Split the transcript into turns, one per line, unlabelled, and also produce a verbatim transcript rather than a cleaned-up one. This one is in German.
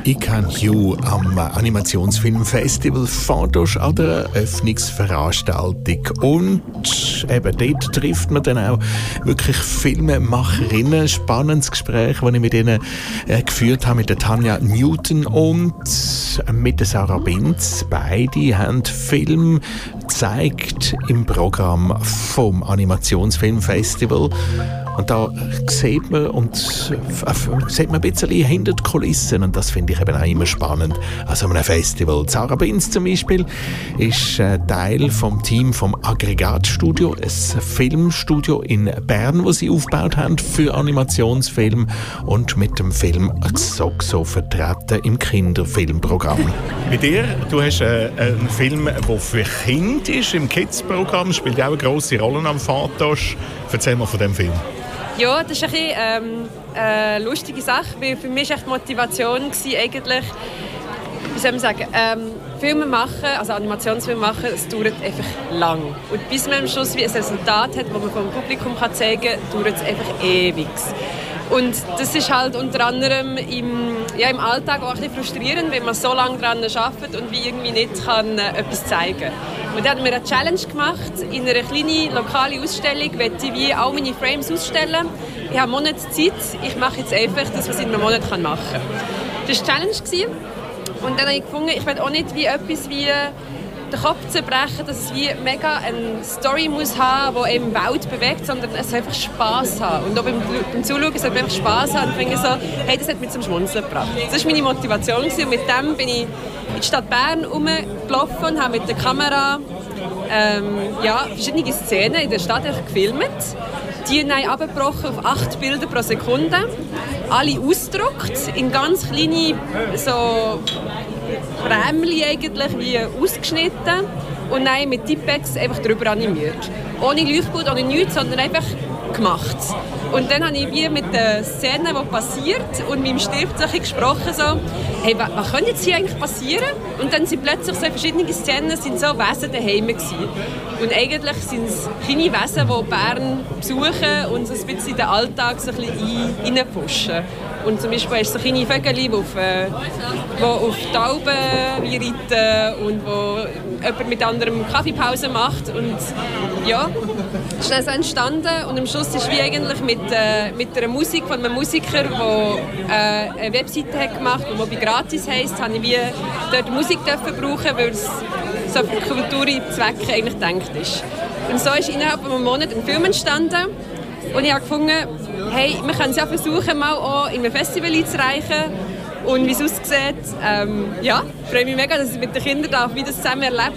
«I Can You» am Animationsfilmfestival Fantosch an der Eröffnungsveranstaltung. Und eben dort trifft man dann auch wirklich Filmemacherinnen. Ein spannendes Gespräch, das ich mit ihnen äh, geführt habe, mit der Tanja Newton und mit der Sarah Binz. Beide haben Film gezeigt im Programm vom Animationsfilmfestival. Und da sieht man, und, äh, sieht man ein bisschen hinter die Kulissen, und das finde ich eben auch immer spannend an so einem Festival. Sarah Binz zum Beispiel ist äh, Teil vom Team vom Aggregatstudio, ein Filmstudio in Bern, das sie aufgebaut haben für Animationsfilm und mit dem Film «Xoxo» vertreten im Kinderfilmprogramm. Bei dir, du hast äh, einen Film, der für Kinder ist, im Kids-Programm, spielt auch eine grosse Rolle am Fantosch. Erzähl mal von diesem Film.
Ja, das ist ein bisschen, ähm, eine lustige Sache, weil für mich war die Motivation gewesen, eigentlich, wie soll man sagen, ähm, Filme machen, also Animationsfilme machen, es dauert einfach lang. Und bis man am Schluss wie ein Resultat hat, das man vom Publikum kann zeigen kann, dauert es einfach ewig. Und das ist halt unter anderem im, ja, im Alltag auch ein bisschen frustrierend, wenn man so lange daran arbeitet und wie irgendwie nicht kann, äh, etwas zeigen kann. Und dann haben wir eine Challenge gemacht. In einer kleinen lokalen Ausstellung möchte ich wie all meine Frames ausstellen. Ich habe einen Monat Zeit. Ich mache jetzt einfach das, was ich in einem Monat machen kann. Das war die Challenge. Und dann habe ich gefunden, ich will auch nicht wie etwas wie den Kopf zerbrechen, dass es wie mega eine Story muss haben, die eben die Welt bewegt, sondern es soll einfach Spass haben. Und auch beim, beim Zuschauen soll es einfach Spass haben. Und ich finde so, hey, das hat mich zum Schmunzeln gebracht. Das war meine Motivation. Und mit dem bin ich in die Stadt Bern rumgelaufen und habe mit der Kamera ähm, ja, verschiedene Szenen in der Stadt gefilmt. Die haben abgebrochen auf acht Bilder pro Sekunde. Alle ausgedruckt in ganz kleine so Prämchen eigentlich, wie ausgeschnitten und dann mit Tippex einfach drüber animiert. Ohne Leuchtbild, ohne nichts, sondern einfach gemacht. Und dann habe ich wie mit den Szenen, die passiert, und meinem Stift so gesprochen, so, hey, was, was könnte jetzt hier eigentlich passieren? Und dann sind plötzlich so verschiedene Szenen, sind so Wesen daheim gewesen. Und eigentlich sind es kleine Wesen, die Bern besuchen und so ein bisschen in den Alltag so ein bisschen reinpushen. Und zum Beispiel hast du so kleine Vögel, die auf, äh, die auf Tauben reiten und wo jemand mit anderem Kaffeepause macht. Und ja, das ist dann so entstanden. Und am Schluss ist wie eigentlich mit, äh, mit einer Musik von einem Musiker, der äh, eine Webseite hat gemacht, die Mobi Gratis heisst, habe ich wie dort Musik dürfen brauchen, weil es so für Kulturzwecke eigentlich gedacht ist. Und so ist innerhalb von einem Monat ein Film entstanden. Und ich habe gefunden, hey, wir können es ja versuchen, mal auch in einem Festival einzureichen. Und wie es aussieht, ähm, ja, freue mich mega, dass ich mit den Kindern darf, wie das zusammen erleben